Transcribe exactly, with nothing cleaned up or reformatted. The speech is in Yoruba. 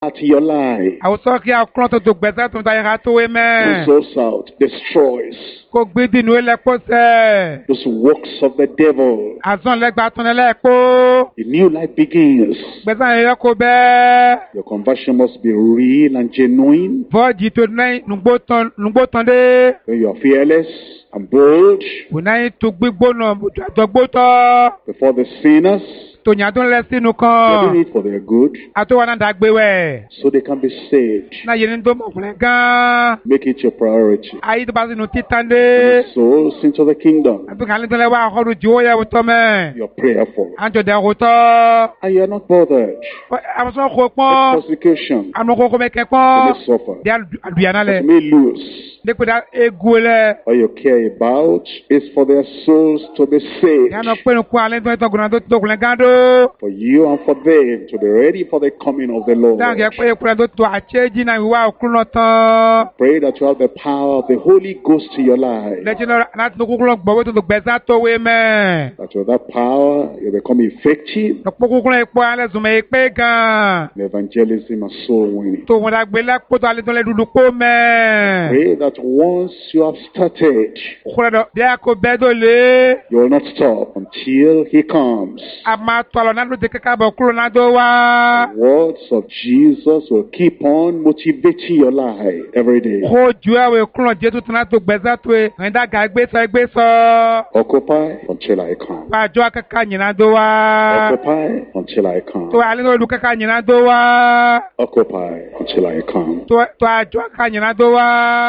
at your life. I was talking about close to better to die at two And men. source out, destroys Ko gbidi nu ele ko se. those works of the devil. Azon le gba tun ele ko. A new life begins. Better ele ko be. Your conversion must be real and genuine. Voji to nai nugbo ton nugbo ton de. When you are fearless and bold Unai to gbigbona dogbo to. before the sinners, To nyadun le sinu you are kan. doing it for their good, Ato wana dagbe we. so they can be saved. Na yin do mo kun gan. Make it your priority. Ayi to ba sinu titande. Souls into the kingdom. Abi kan le to le wa horu jiwo ya to me. You're prayerful. Anjo de ko to. And you are not bothered. Àwọn sọ ko pon. Persecution. Àwọn ko ko me ke You pon. may suffer. Dia aduyana You le. may lose. De ko da egule. All you care about is for their souls to be saved. Ya no pe ku ale to to guna to to kun gando. For you and for them to be ready for the coming of the Lord. Dan ke pe ku to to acheji na wa okuno tan. Pray that you have the power of the Holy Ghost in your life. Le ti no na to ku lo gbo to to gbeza to we me. That with that power, you become effective No ku ku lo epo ale zume pe gan. in evangelism and soul winning. To won da gbe la po to ale to le dudu ko me. Pray that once you have started, Ku do dia ko bedo le. you will not stop until He comes. Ama to lo na lo de ka bo kuro na do wa. Words of Jesus will keep on motivating your life every day. Ko ju awe kuno Jesu tana to gbeza to e nda ga gbe so gbe so Occupy until I come. pa jo akaka nyina do wa Occupy until I come. to ale no lu kaka nyina do wa Occupy until I come. to to ajo akaka nyina do wa